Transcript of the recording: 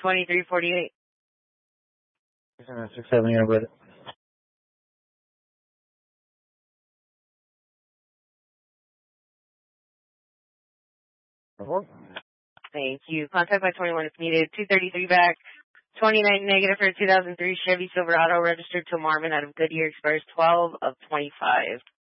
2348. 670, I read it. Thank you. Contact by 21 if needed. 233 back. 29 negative for a 2003 Chevy Silverado registered to Marvin out of Goodyear, expires 12 of 25.